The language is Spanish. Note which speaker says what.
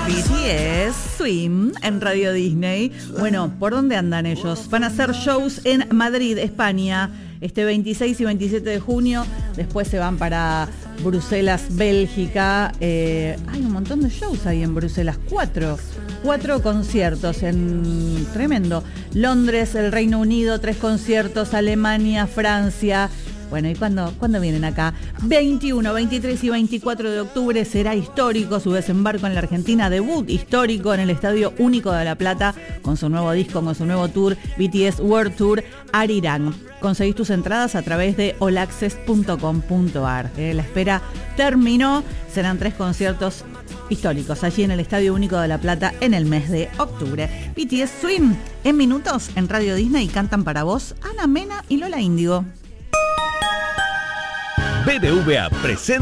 Speaker 1: BTS Swim en Radio Disney. Bueno, ¿por dónde andan ellos? Van a hacer shows en Madrid, España, este 26 y 27 de junio. Después se van para Bruselas, Bélgica. Hay un montón de shows ahí en Bruselas. Cuatro conciertos en tremendo. Londres, el Reino Unido, 3 conciertos. Alemania, Francia. Bueno, ¿y cuándo vienen acá? 21, 23 y 24 de octubre será histórico su desembarco en la Argentina, debut histórico en el Estadio Único de La Plata, con su nuevo disco, con su nuevo tour, BTS World Tour Arirang. Conseguís tus entradas a través de allaccess.com.ar. La espera terminó, serán 3 conciertos históricos allí en el Estadio Único de La Plata en el mes de octubre. BTS Swim en minutos en Radio Disney, cantan para vos Ana Mena y Lola Índigo.
Speaker 2: BBVA presenta